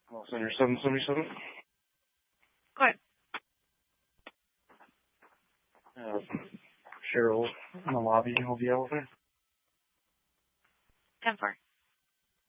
Call center 777. Go ahead. Cheryl in the lobby of the elevator. 10-4.